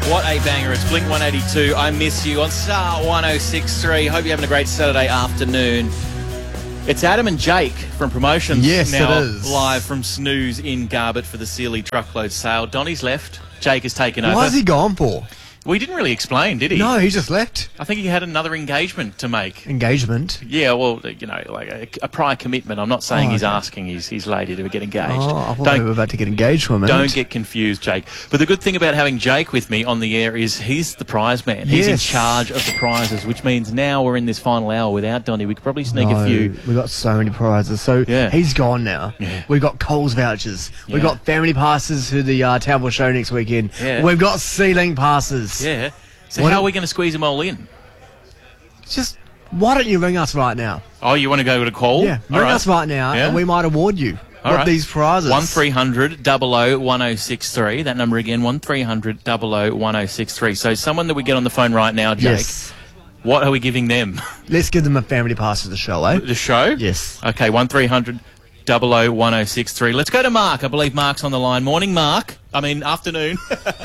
What a banger. It's Blink 182. I Miss You on Star 106.3. Hope you're having a great Saturday afternoon. It's Adam and Jake from Promotions. Yes, now it is. Live from Snooze in Garbett for the Sealy truckload sale. Donnie's left. Jake has taken over. Why has he gone for? Well, he didn't really explain, did he? No, he just left. I think he had another engagement to make. Engagement? Yeah, well, you know, like a prior commitment. I'm not saying he's asking his lady to get engaged. Oh, I thought they were about to get engaged for a minute. Don't get confused, Jake. But the good thing about having Jake with me on the air is he's the prize man. He's in charge of the prizes, which means now we're in this final hour without Donnie. We could probably sneak a few. We've got so many prizes. So he's gone now. Yeah. We've got Coles vouchers. We've got family passes to the Towel show next weekend. Yeah. We've got ceiling passes. Yeah. So how are we going to squeeze them all in? Just, why don't you ring us right now? Oh, you want to go to call? Yeah, ring us right now and we might award you these prizes. 1300 00 1063. That number again, 1300 00 1063. So someone that we get on the phone right now, Jake, what are we giving them? Let's give them a family pass to the show, eh? The show? Yes. Okay, 1300 00 1063. Let's go to Mark. I believe Mark's on the line. Morning, Mark. Afternoon.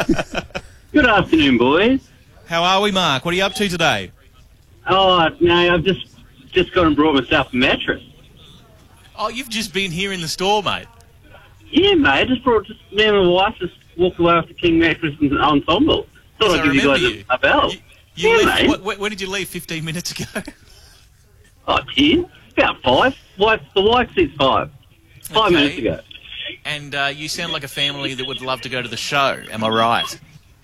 Good afternoon, boys. How are we, Mark? What are you up to today? Oh, no, I've just gone and brought myself a mattress. Oh, you've just been here in the store, mate. Yeah, mate. Me and my wife just walked away off the King Mattress Ensemble. Thought I'd give you guys a bell. Mate. When did you leave? 15 minutes ago? Oh, 10? About 5. The wife says 5. 5 minutes ago. And you sound like a family that would love to go to the show. Am I right?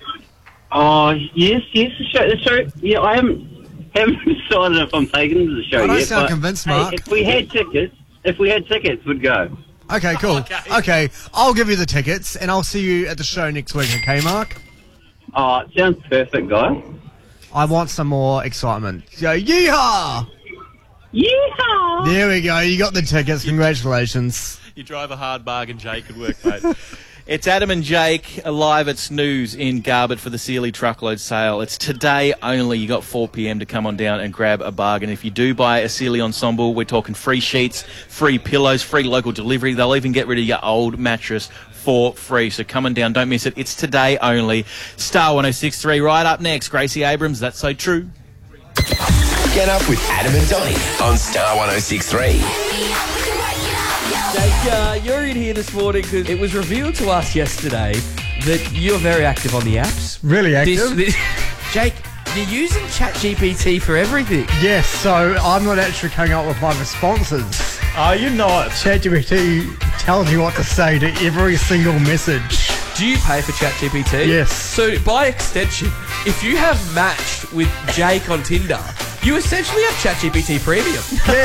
Oh, yes, the show. Yeah, I haven't decided if I'm taking them to the show yet. I don't sound convinced, Mark. Hey, if we had tickets, we'd go. Okay, cool. Okay, I'll give you the tickets, and I'll see you at the show next week, okay, Mark? Oh, it sounds perfect, guys. I want some more excitement. So, yeehaw! Yeehaw! There we go. You got the tickets. Congratulations. You drive a hard bargain, Jake. Good work, mate. It's Adam and Jake live at Snooze in Garbett for the Sealy truckload sale. It's today only. You got 4 p.m. to come on down and grab a bargain. If you do buy a Sealy ensemble, we're talking free sheets, free pillows, free local delivery. They'll even get rid of your old mattress for free. So come on down. Don't miss it. It's today only. Star 106.3 right up next. Gracie Abrams, That's So True. Get up with Adam and Donnie on Star 106.3. Jake, you're in here this morning because it was revealed to us yesterday that you're very active on the apps. Really active? Jake, you're using ChatGPT for everything. Yes, so I'm not actually coming up with my responses. Are you not? ChatGPT tells you what to say to every single message. Do you pay for ChatGPT? Yes. So, by extension, if you have matched with Jake on Tinder, you essentially have ChatGPT Premium.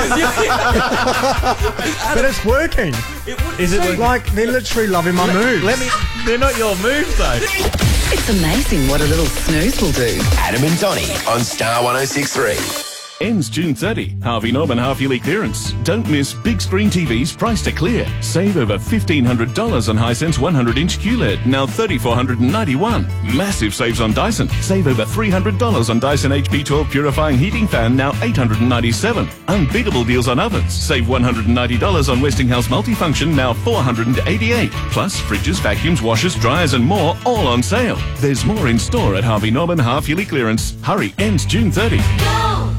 But it's working. Is it like they're literally loving my moves? They're not your moves, though. It's amazing what a little snooze will do. Adam and Donnie on Star 106.3. Ends June 30. Harvey Norman half-yearly clearance. Don't miss big screen TVs priced to clear. Save over $1,500 on Hisense 100-inch QLED, now $3,491. Massive saves on Dyson. Save over $300 on Dyson HP12 purifying heating fan, now $897. Unbeatable deals on ovens. Save $190 on Westinghouse multifunction, now $488. Plus fridges, vacuums, washers, dryers and more, all on sale. There's more in store at Harvey Norman half-yearly clearance. Hurry, ends June 30. Go!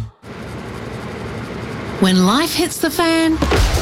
When life hits the fan,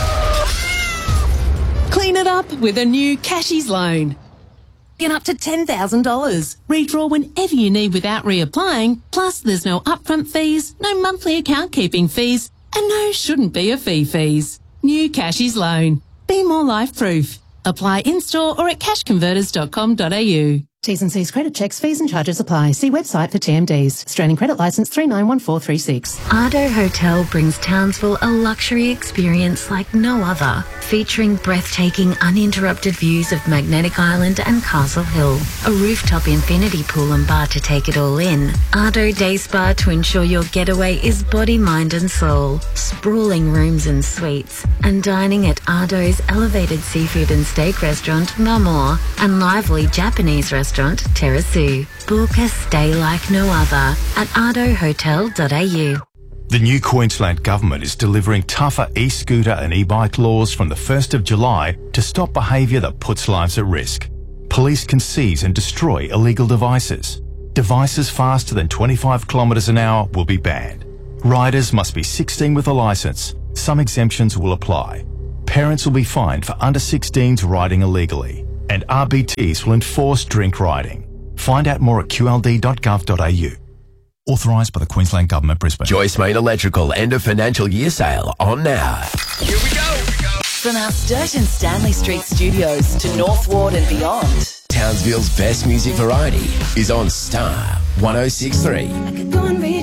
clean it up with a new Cashies loan. Get up to $10,000. Redraw whenever you need without reapplying. Plus, there's no upfront fees, no monthly account keeping fees, and no shouldn't be a fees. New Cashies loan. Be more life-proof. Apply in-store or at cashconverters.com.au. T's and C's credit checks, fees and charges apply. See website for TMDs. Australian Credit Licence 391436. Ardor Hotel brings Townsville a luxury experience like no other, featuring breathtaking uninterrupted views of Magnetic Island and Castle Hill, a rooftop infinity pool and bar to take it all in, Ardor Day Spa to ensure your getaway is body, mind and soul, sprawling rooms and suites, and dining at Ardor's elevated seafood and steak restaurant Mamor and lively Japanese restaurant Terrasu. Book a stay like no other at ardohotel.au. The new Queensland Government is delivering tougher e-scooter and e-bike laws from the 1st of July to stop behaviour that puts lives at risk. Police can seize and destroy illegal devices. Devices faster than 25 kilometres an hour will be banned. Riders must be 16 with a licence. Some exemptions will apply. Parents will be fined for under 16s riding illegally. And RBTs will enforce drink riding. Find out more at qld.gov.au. Authorised by the Queensland Government, Brisbane. Joyce Main Electrical end of financial year sale on now. Here we go. From our Sturgeon Stanley Street studios to North Ward and beyond, Townsville's best music variety is on Star 106.3.